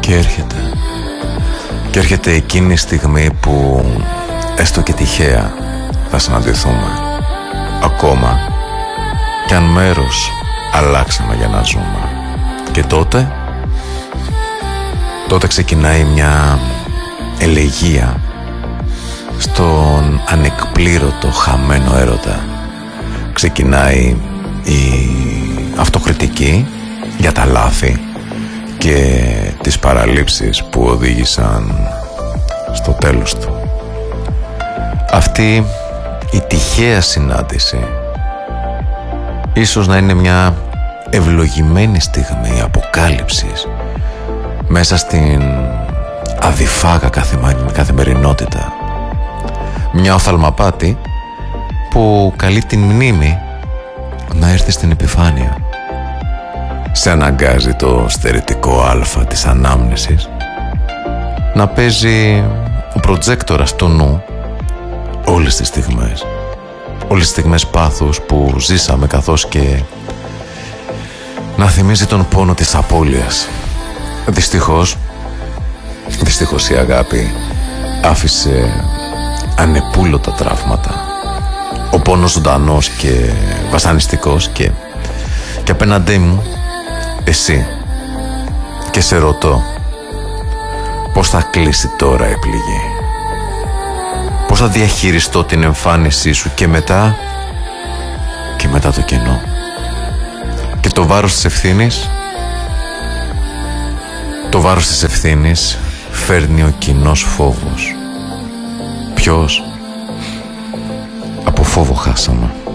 Και έρχεται εκείνη η στιγμή που έστω και τυχαία θα συναντηθούμε, ακόμα κι αν μέρος αλλάξαμε για να ζούμε. Και τότε ξεκινάει μια ελεγεία στον ανεκπλήρωτο χαμένο έρωτα. Ξεκινάει η αυτοκριτική για τα λάθη και τις παραλήψεις που οδήγησαν στο τέλος του. Αυτή η τυχαία συνάντηση ίσως να είναι μια ευλογημένη στιγμή αποκάλυψης μέσα στην αδιφάγα καθημερινότητα. Μια οφθαλμαπάτη που καλεί την μνήμη να έρθει στην επιφάνεια. Σε αναγκάζει το στερετικό αλφα της ανάμνησης να παίζει ο προτζέκτορας του νου όλες τις στιγμές πάθους που ζήσαμε, καθώς και να θυμίζει τον πόνο της απώλειας. Δυστυχώς η αγάπη άφησε ανεπούλωτα τραύματα. Ο πόνος ζωντανός και βασανιστικός και απέναντί μου εσύ. Και σε ρωτώ, πώς θα κλείσει τώρα η πληγή? Πώς θα διαχειριστώ την εμφάνισή σου και μετά το κενό? Και το βάρος της ευθύνης φέρνει ο κοινός φόβος. Ποιος? Από φόβο χάσαμε.